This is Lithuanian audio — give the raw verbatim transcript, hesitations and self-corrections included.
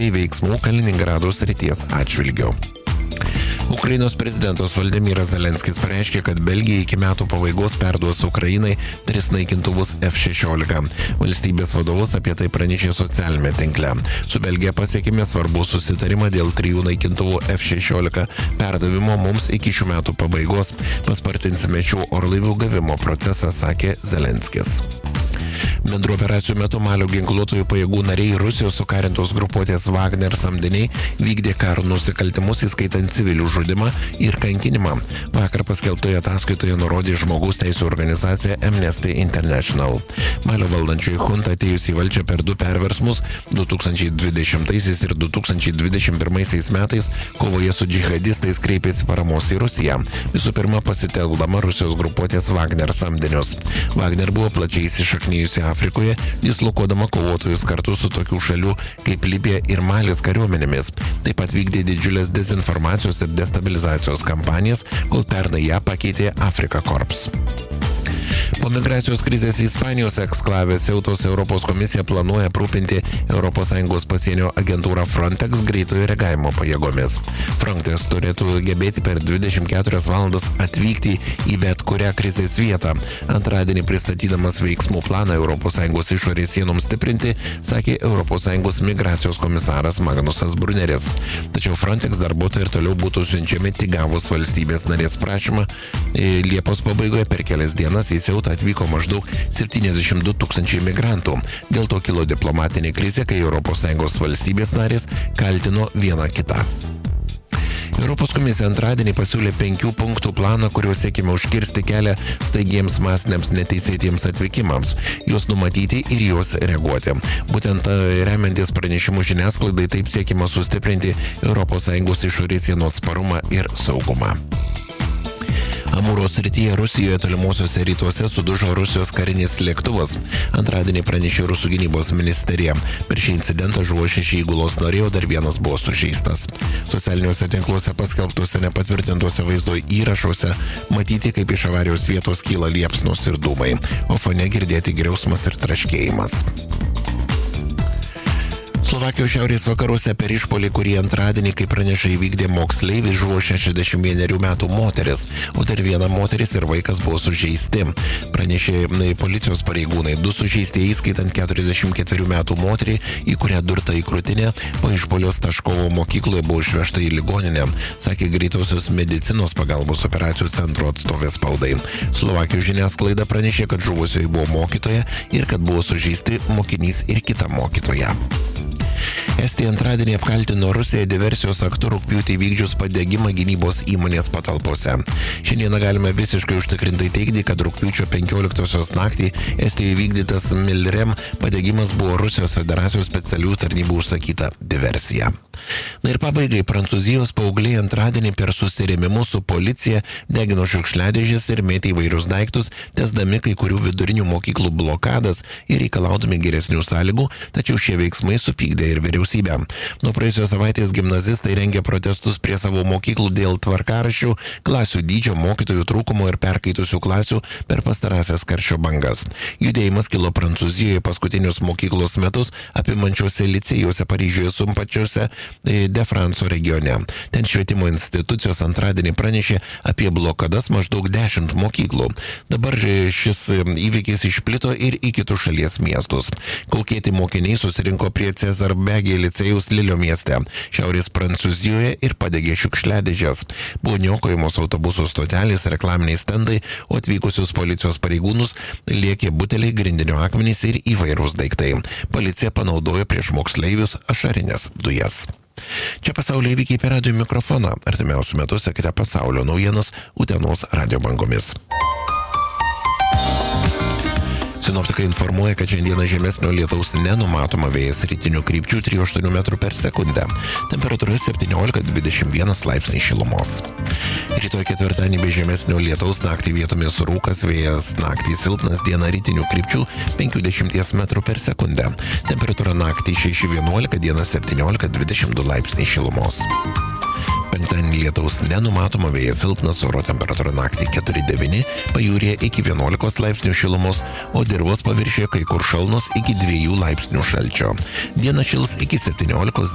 imasi veiksmų Kaliningrado srities atžvilgiu. Ukrainos prezidentas Volodymyras Zelenskis pareiškė, kad Belgija iki metų pabaigos perduos Ukrainai tris naikintuvus F šešiolika. Valstybės vadovas apie tai pranešė socialinėme tinkle. Su Belgija pasiekėme svarbų susitarimą dėl trijų naikintuvų F šešiolika perdavimo mums iki šių metų pabaigos. Paspartinsime šių orlaivių gavimo procesą, sakė Zelenskis. Bendrų operacijų metu Malio ginkluotojų pajėgų nariai Rusijos sukarintos grupuotės Wagner samdiniai vykdė karo nusikaltimus, įskaitant civilių žudimą ir kankinimą. Vakar paskelbtoje ataskaitoje nurodė žmogaus teisų organizacija Amnesty International. Malio valdančioji junta atėjusi į valdžią per du perversmus du tūkstančiai dvidešimtaisiais ir du tūkstančiai dvidešimt pirmaisiais metais kovoje su džihadistais kreipėsi paramos į Rusiją. Visų pirma, pasitelkdama Rusijos grupuotės Wagner samdinius. Wagner buvo plačiai įsišaknijusi Afrikoje, dislokuodama kovotojus kartu su tokių šalių kaip Libija ir Malis kariuomenėmis. Taip pat vykdė didžiulės dezinformacijos ir destabilizacijos kampanijas, kol pernai ją pakeitė Afrika Korps. Po migracijos krizės Ispanijos eksklavė Ceutos Europos komisija planuoja aprūpinti Europos Sąjungos pasienio agentūrą Frontex greitojo reagavimo pajėgomis. Frontex turėtų gebėti per dvidešimt keturias valandas atvykti į bet kurią krizės vietą. Antradienį pristatydamas veiksmų planą Europos Sąjungos išorės sienoms stiprinti, sakė Europos Sąjungos migracijos komisaras Magnusas Brunneris. Tačiau Frontex darbuotojai ir toliau būtų siunčiami tik gavus valstybės narės prašymą. Liepos pabaigoje per kelias dienas į Ceutą atvyko maždaug septyniasdešimt du tūkstančiai migrantų. Dėl to kilo diplomatinė krizė, kai Europos Sąjungos valstybės narės kaltino vieną kitą. Europos komisija antradienį pasiūlė penkių punktų planą, kuriuo siekime užkirsti kelią staigiems masiniams neteisėtiems atvykimams, juos numatyti ir juos reaguoti. Būtent remiantis pranešimų žiniasklaidai taip siekima sustiprinti Europos Sąjungos išorės sienų atsparumą ir saugumą. Amūro srityje Rusijoje tolimuosiuose rytuose sudužo Rusijos karinis lėktuvas. Antradienį pranešė Rusų gynybos ministerija. Per šį incidentą žuvo šeši įgulos nariai, o dar vienas buvo sužeistas. Socialiniuose tinkluose paskelbtuose nepatvirtintuose vaizdo įrašuose matyti, kaip iš avarijos vietos kyla liepsnos ir dūmai, o fone girdėti griausmas ir traškėjimas. Slovakijos šiaurės vakaruose per išpuolį, kurį antradienį, kaip praneša, įvykdė moksleivis, žuvo šešiasdešimt vienerių metų moteris, o dar viena moteris ir vaikas buvo sužeisti. Pranešė policijos pareigūnai, du sužeistieji, įskaitant keturiasdešimt ketverių metų moterį, į kurią durta į krūtinę, po išpuolio Staškovo mokykloje buvo išvežta į ligoninę, sakė greitosios medicinos pagalbos operacijų centro atstovė spaudai. Slovakijos žiniasklaida pranešė, kad žuvusioji buvo mokytoja ir kad buvo sužeisti mokinys ir kita mokytoja. Estija antradienį apkaltino Rusiją diversijos aktu rugpjūtį vykdžius padegimą gynybos įmonės patalpose. Šiandieną galime visiškai užtikrintai teigti, kad rugpjūčio penkioliktosios naktį Estijoje vykdytas Milrem padegimas buvo Rusijos federacijos specialių tarnybų užsakyta diversija. Na ir pabaigai, Prancūzijos paaugliai antradienį per susirėmimus su policija degino šiukšliadėžes ir mėtė įvairius daiktus, tesdami kai kurių vidurinių mokyklų blokadas ir reikalaudami geresnių sąlygų, tačiau šie veiksmai supykdė ir vyriausybę. Nuo praėjusios savaitės gimnazistai rengė protestus prie savo mokyklų dėl tvarkaraščių, klasių dydžio, mokytojų trūkumo ir perkaitusių klasių per pastarąsias karščio bangas. Judėjimas kilo Prancūzijoje paskutinius mokyklos metus apimančiuose licėjuose Paryžiuje sumpačiuose De Franco regione. Ten švietimo institucijos antradienį pranešė apie blokadas maždaug dešimt mokyklų. Dabar šis įvykis išplito ir į kitus šalies miestus. Kaukėti mokiniai susirinko prie Cezar Begė licėjaus Lilio mieste, šiaurės Prancūzijoje ir padegė šiukšliadėžes. Buvo niokojamos autobusų stotelės, reklaminiai stendai, o atvykusius policijos pareigūnus lėkė buteliai, grindinio akmenys ir įvairūs daiktai. Policija panaudojo prieš moksleivius ašarinės dujas. Čia pasaulio įvykiai per radijo mikrofoną. Artimiausių metų sekite pasaulio naujienas Utenos radijo bangomis. Sinoptikai informuoja, kad šiandieną žemesnio lietaus nenumatoma, vėjas rytinių krypčių trijų aštuonių metrų per sekundę. Temperatūra septyniolika dvidešimt vienas laipsniai šilumos. Rytoj ketvirtadienį be žemesnio lietaus, naktį vietomis rūkas, vėjas naktį silpnas, diena rytinių krypčių penkiasdešimt metrų per sekundę. Temperatūra naktį šeši vienuolika, diena septyniolika dvidešimt du laipsniai šilumos. Penktadienį lietaus nenumatoma, vėjas silpnas, oro temperatūra naktį keturi devyni, pajūryje iki vienuolikos laipsnių šilumos, o dirvos paviršiuje kai kur šalnos iki dviejų laipsnių šalčio. Diena šils iki septyniolikos